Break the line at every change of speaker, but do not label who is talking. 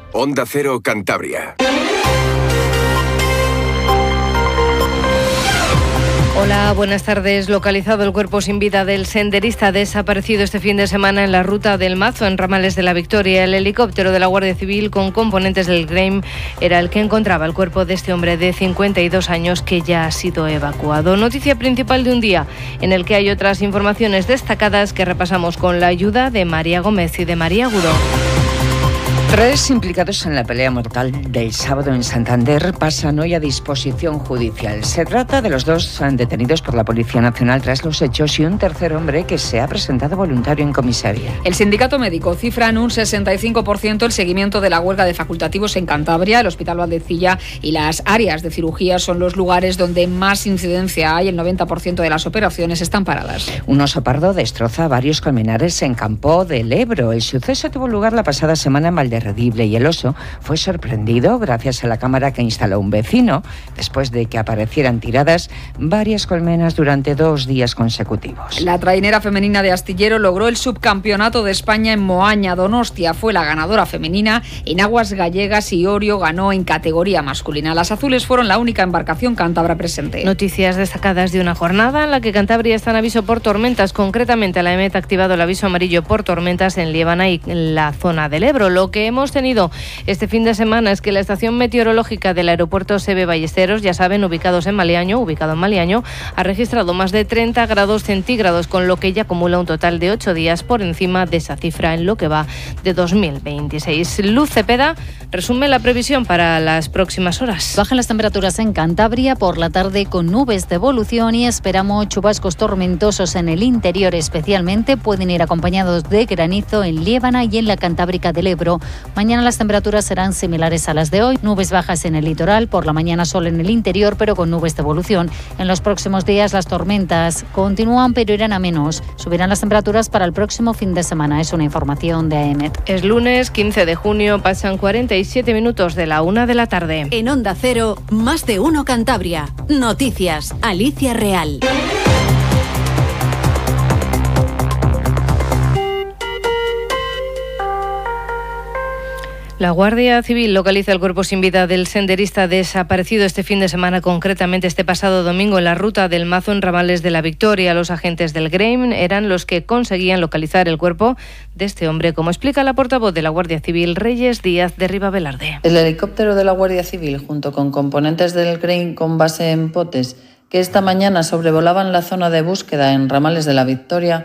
Onda Cero Cantabria.
Hola, buenas tardes. Localizado el cuerpo sin vida del senderista desaparecido este fin de semana en la ruta del Mazo, en Ramales de la Victoria. El helicóptero de la Guardia Civil con componentes del GREIM era el que encontraba el cuerpo de este hombre de 52 años que ya ha sido evacuado. Noticia principal de un día en el que hay otras informaciones destacadas que repasamos con la ayuda de María Gómez y de María Guró.
3 implicados en la pelea mortal del sábado en Santander pasan hoy a disposición judicial. Se trata de los 2 detenidos por la Policía Nacional tras los hechos y un tercer hombre que se ha presentado voluntario en comisaría.
El sindicato médico cifra en un 65% el seguimiento de la huelga de facultativos en Cantabria. El Hospital Valdecilla y las áreas de cirugía son los lugares donde más incidencia hay. El 90% de las operaciones están paradas.
Un oso pardo destroza varios colmenares en Campo del Ebro. El suceso tuvo lugar la pasada semana en Valderredible y el oso fue sorprendido gracias a la cámara que instaló un vecino después de que aparecieran tiradas varias colmenas durante 2 días consecutivos.
La trainera femenina de Astillero logró el subcampeonato de España en Moaña. Donostia fue la ganadora femenina. En aguas gallegas y Orio ganó en categoría masculina. Las azules fueron la única embarcación cántabra presente.
Noticias destacadas de una jornada en la que Cantabria está en aviso por tormentas. Concretamente, la EMET ha activado el aviso amarillo por tormentas en Liébana y en la zona del Ebro. Lo que hemos tenido este fin de semana es que la estación meteorológica del aeropuerto Seve Ballesteros, ya saben, ubicado en Maliaño, ha registrado más de 30 grados centígrados, con lo que ya acumula un total de 8 días por encima de esa cifra en lo que va de 2026. Luz Cepeda resume la previsión para las próximas horas.
Bajan las temperaturas en Cantabria por la tarde con nubes de evolución y esperamos chubascos tormentosos en el interior especialmente. Pueden ir acompañados de granizo en Liébana y en la Cantábrica del Ebro. Mañana las temperaturas serán similares a las de hoy. Nubes bajas en el litoral, por la mañana sol en el interior, pero con nubes de evolución. En los próximos días las tormentas continúan, pero irán a menos. Subirán las temperaturas para el próximo fin de semana. Es una información de AEMET.
Es lunes 15 de junio, pasan 47 minutos de la 1 de la tarde.
En Onda Cero, Más de Uno Cantabria. Noticias, Alicia Real.
La Guardia Civil localiza el cuerpo sin vida del senderista desaparecido este fin de semana, concretamente este pasado domingo en la ruta del Mazo en Ramales de la Victoria. Los agentes del GREIM eran los que conseguían localizar el cuerpo de este hombre, como explica la portavoz de la Guardia Civil, Reyes Díaz de Ribavelarde.
El helicóptero de la Guardia Civil, junto con componentes del GREIM con base en Potes, que esta mañana sobrevolaban la zona de búsqueda en Ramales de la Victoria,